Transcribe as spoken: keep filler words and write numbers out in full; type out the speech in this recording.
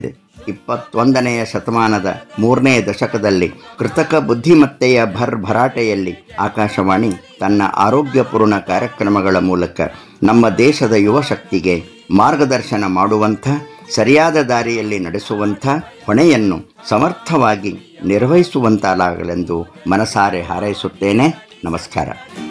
ಇಪ್ಪತ್ತೊಂದನೆಯ ಶತಮಾನದ ಮೂರನೇ ದಶಕದಲ್ಲಿ ಕೃತಕ ಬುದ್ಧಿಮತ್ತೆಯ ಭರ್ಭರಾಟೆಯಲ್ಲಿ ಆಕಾಶವಾಣಿ ತನ್ನ ಆರೋಗ್ಯಪೂರ್ಣ ಕಾರ್ಯಕ್ರಮಗಳ ಮೂಲಕ ನಮ್ಮ ದೇಶದ ಯುವ ಶಕ್ತಿಗೆ ಮಾರ್ಗದರ್ಶನ ಮಾಡುವಂಥ, ಸರಿಯಾದ ದಾರಿಯಲ್ಲಿ ನಡೆಸುವಂಥ ಹೊಣೆಯನ್ನು ಸಮರ್ಥವಾಗಿ ನಿರ್ವಹಿಸುವಂತಾಗಲೆಂದು ಮನಸಾರೆ ಹಾರೈಸುತ್ತೇನೆ. ನಮಸ್ಕಾರ.